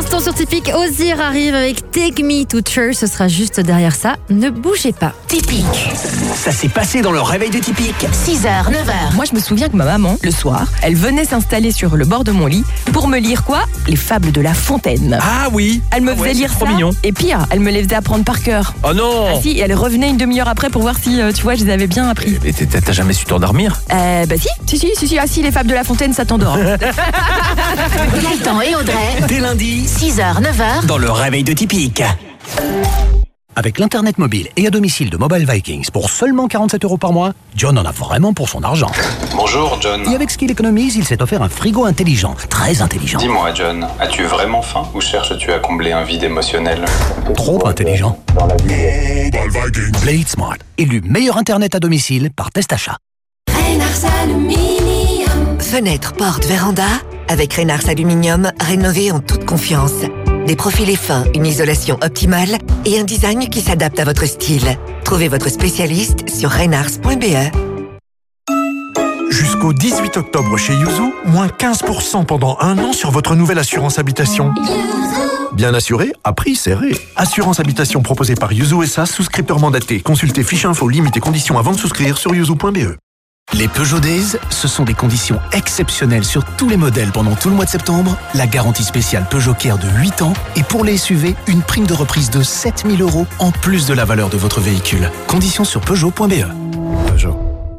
l'instant sur Typique, Ozir arrive avec Take Me to Church. Ce sera juste derrière ça. Ne bougez pas. Typique. Ça s'est passé dans le réveil de Typique. 6h, 9h. Moi, je me souviens que ma maman, le soir, elle venait s'installer sur le bord de mon lit pour me lire quoi ? Les fables de La Fontaine. Ah oui. Elle me faisait lire trop ça. mignon. Et pire, elle me les faisait apprendre par cœur. Oh non. Ah si, et elle revenait une demi-heure après pour voir si, tu vois, je les avais bien appris. Mais t'as jamais su t'endormir? Bah si. Ah si, les fables de La Fontaine, ça t'endort. Gaëtan et Audrey. Dès lundi, 6h, 9h. dans le réveil de Typique. Avec l'Internet mobile et à domicile de Mobile Vikings pour seulement 47 € par mois, John en a vraiment pour son argent. Bonjour John. Et avec ce qu'il économise, il s'est offert un frigo intelligent, très intelligent. Dis-moi John, as-tu vraiment faim ou cherches-tu à combler un vide émotionnel? Trop intelligent. Play It Smart, élu meilleur Internet à domicile par Test Achat. Fenêtre, porte, véranda, avec Reynars Aluminium, rénové en toute confiance. Des profilés fins, une isolation optimale et un design qui s'adapte à votre style. Trouvez votre spécialiste sur reynars.be. Jusqu'au 18 octobre chez Yuzu, moins 15% pendant 1 an sur votre nouvelle assurance habitation. Bien assuré, à prix serré. Assurance habitation proposée par Yuzu SA, souscripteur mandaté. Consultez fiche info, limites et conditions avant de souscrire sur yuzu.be. Les Peugeot Days, ce sont des conditions exceptionnelles sur tous les modèles pendant tout le mois de septembre. La garantie spéciale Peugeot Care de 8 ans et pour les SUV, une prime de reprise de 7 000 € en plus de la valeur de votre véhicule. Conditions sur Peugeot.be. Peugeot.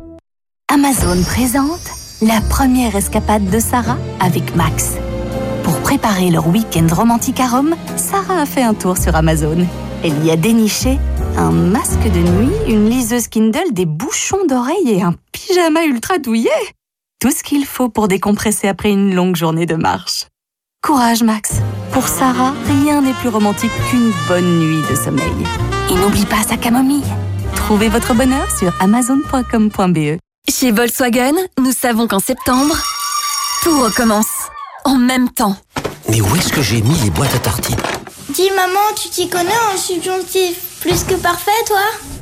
Amazon présente la première escapade de Sarah avec Max. Pour préparer leur week-end romantique à Rome, Sarah a fait un tour sur Amazon. Elle y a déniché un masque de nuit, une liseuse Kindle, des bouchons d'oreilles et un pyjama ultra douillet. Tout ce qu'il faut pour décompresser après une longue journée de marche. Courage Max. Pour Sarah, rien n'est plus romantique qu'une bonne nuit de sommeil. Et n'oublie pas sa camomille. Trouvez votre bonheur sur amazon.com.be. Chez Volkswagen, nous savons qu'en septembre, tout recommence. En même temps. Mais où est-ce que j'ai mis les boîtes à tartines? Dis maman, tu t'y connais en subjonctif plus que parfait, toi?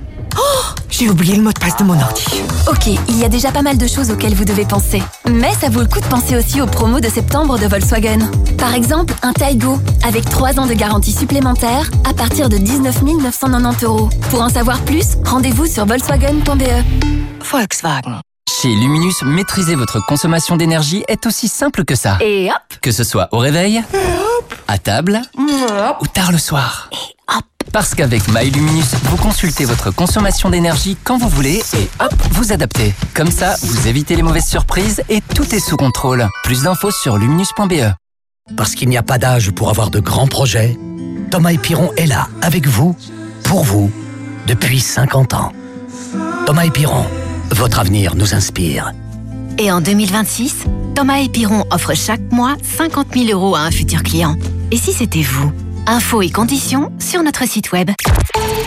J'ai oublié le mot de passe de mon ordi. Ok, il y a déjà pas mal de choses auxquelles vous devez penser. Mais ça vaut le coup de penser aussi aux promos de septembre de Volkswagen. Par exemple, un Taigo, avec 3 ans de garantie supplémentaire à partir de 19 990 €. Pour en savoir plus, rendez-vous sur volkswagen.be. Volkswagen. Chez Luminus, maîtriser votre consommation d'énergie est aussi simple que ça. Et hop! Que ce soit au réveil, à table ou tard le soir. Parce qu'avec MyLuminus, vous consultez votre consommation d'énergie quand vous voulez et hop, vous adaptez. Comme ça, vous évitez les mauvaises surprises et tout est sous contrôle. Plus d'infos sur luminus.be. Parce qu'il n'y a pas d'âge pour avoir de grands projets, Thomas & Piron est là, avec vous, pour vous, depuis 50 ans. Thomas & Piron, votre avenir nous inspire. Et en 2026, Thomas & Piron offre chaque mois 50 000 € à un futur client. Et si c'était vous? Infos et conditions sur notre site web.